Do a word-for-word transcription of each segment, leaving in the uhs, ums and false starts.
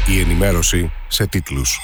Η ενημέρωση σε τίτλους.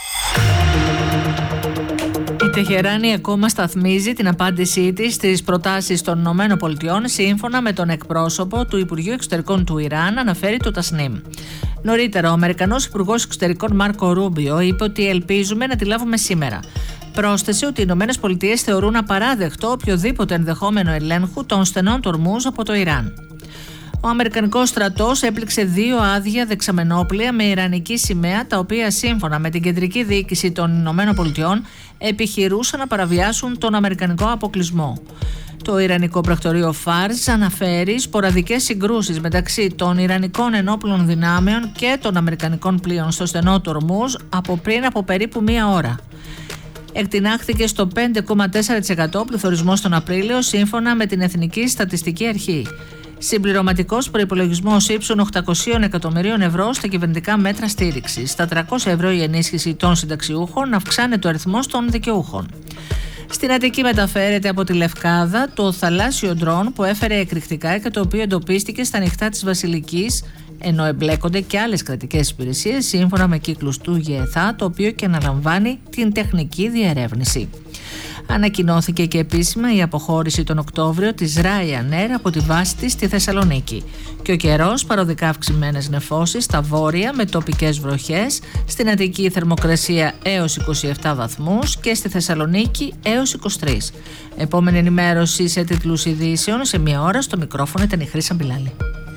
Η Τεχεράνη ακόμα σταθμίζει την απάντησή της στις προτάσεις των ΗΠΑ σύμφωνα με τον εκπρόσωπο του Υπουργείου Εξωτερικών του Ιράν, αναφέρει το Τασνίμ. Νωρίτερα, ο Αμερικανός Υπουργός Εξωτερικών Μάρκο Ρούμπιο είπε ότι ελπίζουμε να τη λάβουμε σήμερα. Πρόσθεσε ότι οι ΗΠΑ θεωρούν απαράδεκτο οποιοδήποτε ενδεχόμενο ελέγχου των στενών του Ορμούζ από το Ιράν. Ο Αμερικανικός στρατός έπληξε δύο άδεια δεξαμενόπλια με ιρανική σημαία, τα οποία σύμφωνα με την κεντρική διοίκηση των ΗΠΑ επιχειρούσαν να παραβιάσουν τον αμερικανικό αποκλεισμό. Το Ιρανικό πρακτορείο Φάρς αναφέρει σποραδικές συγκρούσεις μεταξύ των Ιρανικών ενόπλων δυνάμεων και των Αμερικανικών πλοίων στο στενό του Ορμούζ από πριν από περίπου μία ώρα. Εκτινάχθηκε στο πέντε κόμμα τέσσερα τοις εκατό πληθωρισμός τον Απρίλιο, σύμφωνα με την Εθνική Στατιστική Αρχή. Συμπληρωματικός προϋπολογισμός ύψων οκτακόσια εκατομμυρίων ευρώ στα κυβερνητικά μέτρα στήριξης. Στα τριακόσια ευρώ η ενίσχυση των συνταξιούχων, αυξάνεται ο αριθμός των δικαιούχων. Στην Αττική μεταφέρεται από τη Λευκάδα το θαλάσσιο ντρόν που έφερε εκρηκτικά και το οποίο εντοπίστηκε στα νυχτά της Βασιλικής, ενώ εμπλέκονται και άλλες κρατικές υπηρεσίες σύμφωνα με κύκλους του ΓΕΘΑ, το οποίο και αναλαμβάνει την τεχνική διερεύνηση. Ανακοινώθηκε και επίσημα η αποχώρηση τον Οκτώβριο της Ryanair από τη βάση της στη Θεσσαλονίκη. Και ο καιρός, παροδικά αυξημένες νεφώσεις στα βόρεια με τοπικές βροχές, στην Αττική η θερμοκρασία έως είκοσι επτά βαθμούς και στη Θεσσαλονίκη έως είκοσι τρεις. Επόμενη ενημέρωση σε τίτλους ειδήσεων σε μία ώρα. Στο μικρόφωνο ήταν η Χρύσα Μπιλάλη.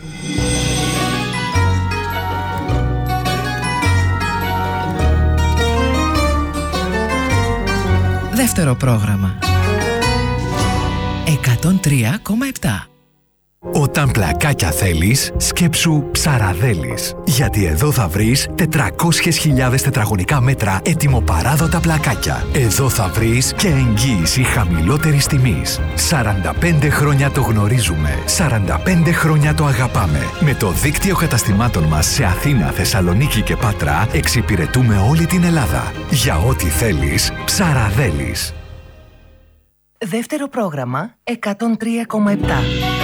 Δεύτερο πρόγραμμα εκατόν τρία κόμμα επτά. Όταν πλακάκια θέλεις, σκέψου Ψαραδέλης. Γιατί εδώ θα βρεις τετρακόσιες χιλιάδες τετραγωνικά μέτρα ετοιμοπαράδοτα πλακάκια. Εδώ θα βρεις και εγγύηση χαμηλότερης τιμής. σαράντα πέντε χρόνια το γνωρίζουμε. σαράντα πέντε χρόνια το αγαπάμε. Με το δίκτυο καταστημάτων μας σε Αθήνα, Θεσσαλονίκη και Πάτρα εξυπηρετούμε όλη την Ελλάδα. Για ό,τι θέλεις, Ψαραδέλης. Δεύτερο πρόγραμμα εκατόν τρία κόμμα επτά.